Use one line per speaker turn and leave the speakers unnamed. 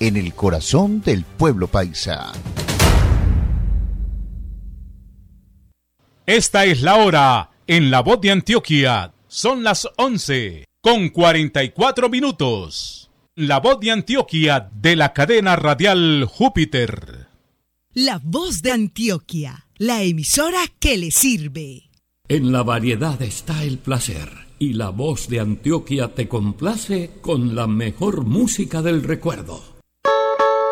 en el corazón del pueblo paisa.
Esta es la hora en La Voz de Antioquia. Son las 11:44. La Voz de Antioquia de la cadena radial Júpiter.
La Voz de Antioquia, la emisora que le sirve.
En la variedad está el placer, y La Voz de Antioquia te complace con la mejor música del recuerdo.